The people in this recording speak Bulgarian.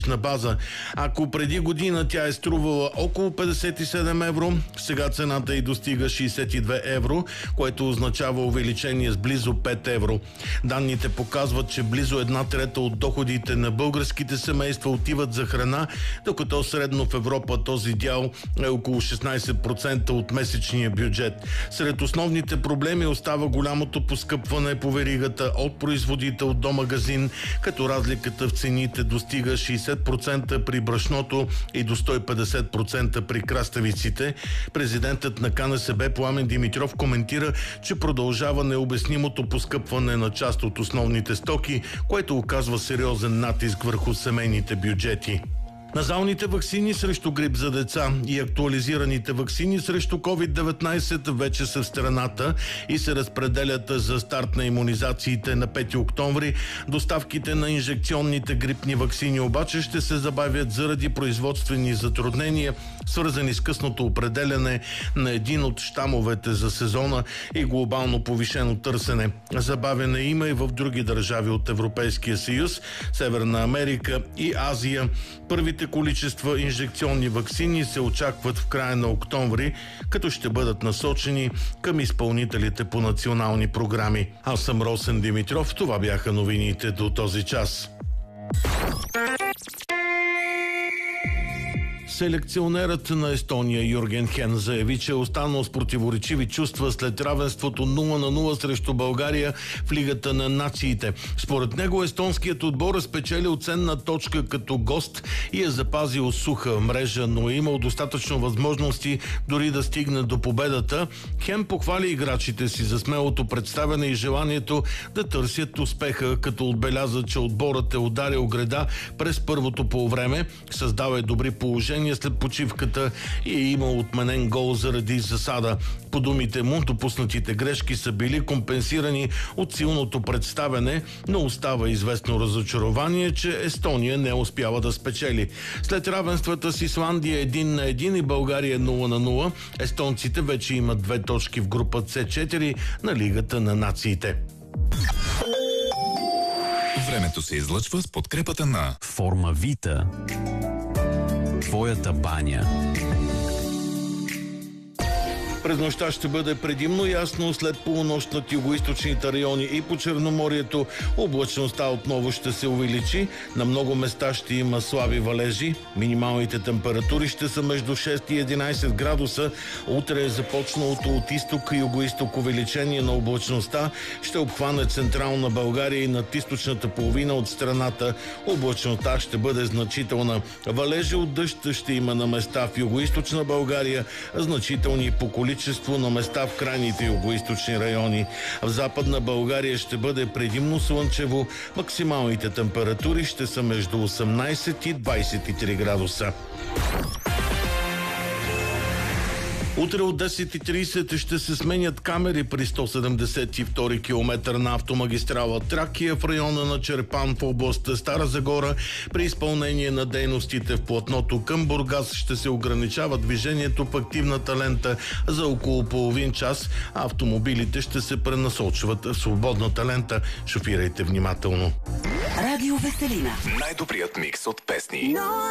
на база. Ако преди година тя е струвала около 57 евро, сега цената й достига 62 евро, което означава увеличение с близо 5 евро. Данните показват, че близо 1/3 от доходите на българските семейства отиват за храна, докато средно в Европа този дял е около 16% от месечния бюджет. Сред основните проблеми остава голямото поскъпване по веригата от производител до магазин, като разликата в цените достига 60% при брашното и до 150% при краставиците. Президентът на КНСБ Пламен Димитров коментира, че продължава необяснимото поскъпване на част от основните стоки, което оказва сериозен натиск върху семейните бюджети. Назалните ваксини срещу грип за деца и актуализираните ваксини срещу COVID-19 вече са в страната и се разпределят за старт на имунизациите на 5 октомври. Доставките на инжекционните грипни ваксини обаче ще се забавят заради производствени затруднения, свързани с късното определяне на един от щамовете за сезона и глобално повишено търсене. Забавяне има и в други държави от Европейския съюз, Северна Америка и Азия. Първите количества инжекционни ваксини се очакват в края на октомври, като ще бъдат насочени към изпълнителите по национални програми. Аз съм Росен Димитров. Това бяха новините до този час. Селекционерът на Естония Юрген Хен заяви, че е останал с противоречиви чувства след равенството 0-0 срещу България в Лигата на нациите. Според него естонският отбор е спечелил ценна точка като гост и е запазил суха мрежа, но е имал достатъчно възможности дори да стигне до победата. Хен похвали играчите си за смелото представяне и желанието да търсят успеха, като отбеляза, че отборът е ударил греда през първото полувреме, създал е добри положения след почивката и е имал отменен гол заради засада. По думите му, допуснатите грешки са били компенсирани от силното представяне, но остава известно разочарование, че Естония не успява да спечели. След равенствата с Исландия 1-1 и България 0-0, естонците вече имат 2 точки в група С4 на Лигата на нациите. Времето се излъчва с подкрепата на Формавита. Твоята баня. През нощта ще бъде предимно ясно, след полунощ над югоизточните райони и по Черноморието облачността отново ще се увеличи. На много места ще има слаби валежи. Минималните температури ще са между 6 и 11 градуса. Утре е започналото от изток и югоизток увеличение на облачността. Ще обхване централна България и над източната половина от страната. Облачността ще бъде значителна. Валежи от дъжд ще има на места в югоизточна България, значителни по количество на места в крайните югоизточни райони. В Западна България ще бъде предимно слънчево. Максималните температури ще са между 18 и 23 градуса. Утре от 10:30 ще се сменят камери при 172 км на автомагистрала Тракия в района на Чирпан в област Стара Загора. При изпълнение на дейностите в платното към Бургас ще се ограничава движението в активната лента за около половин час, а автомобилите ще се пренасочват в свободната лента. Шофирайте внимателно. Радио Веселина. най-добрият микс от песни.